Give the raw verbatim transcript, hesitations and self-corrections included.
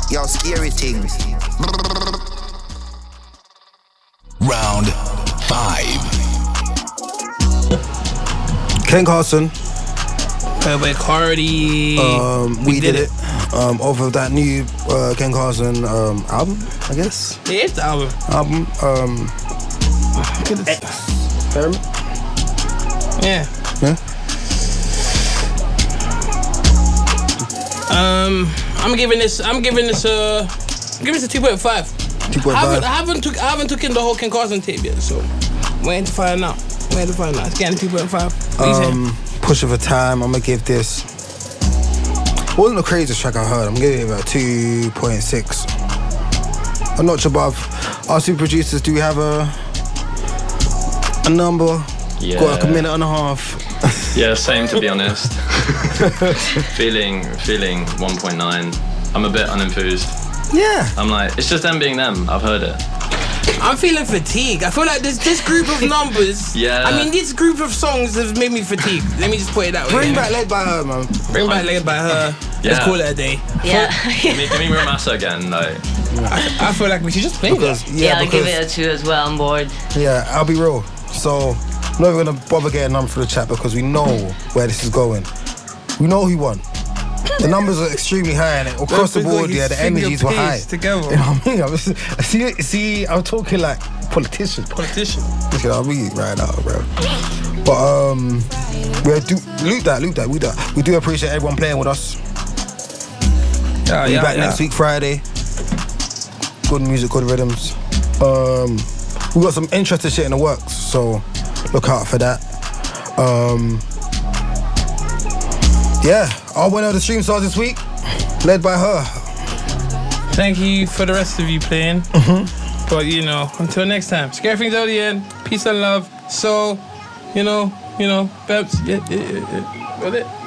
Yo, scary things. Round five. Ken Carson. Playboy Cardi. Um, we, we did, did it. it. Um, off of that new uh, Ken Carson um, album, I guess. Yeah, it's the album. Album. Um, Experiment. Yeah. Yeah. Um, I'm giving this. I'm giving this a. I'm giving this a two point five. Two point I haven't, five. I haven't took. I haven't took in the whole Ken Carson tape yet, so I'm waiting to find out. Waiting to find out. It's getting two point five. Um, Push of a Time. I'm gonna give this. Wasn't the craziest track I heard. I'm giving it about two point six. A notch above. Our super producers, do we have a a number? Yeah. Got like a minute and a half. Yeah, same to be honest. feeling feeling one point nine. I'm a bit unenthused. Yeah. I'm like, it's just them being them. I've heard it. I'm feeling fatigued. I feel like this this group of numbers. Yeah. I mean, this group of songs has made me fatigued. Let me just put it that way. Bring back Led by Her, man. Bring back Led by Her. Yeah. Let's call it a day. Yeah. give me, give me Real Massa again, like. I, I feel like we should just play because, that. Yeah, Yeah, I'll because, give it a two as well. I'm bored. Yeah, I'll be real. So, I'm not even gonna bother getting them through the chat because we know where this is going. We know who won. The numbers are extremely high and across the board, yeah, the energies were high. Together. You know what I mean? I was, see, see, I'm talking like politicians. Politician. Look at me right now, bro. But um, we do loop that, loop that, we do. We do appreciate everyone playing with us. Yeah, We'll be yeah, back yeah. next week, Friday. Good music, good rhythms. Um, we got some interesting shit in the works, so look out for that. Um, yeah, our winner of the Stream Stars this week, Led by Her. Thank you for the rest of you playing. Mm-hmm. But you know, until next time, Scary Things out the end. Peace and love. So, you know, you know, Babs, yeah, yeah, yeah, yeah. Got it.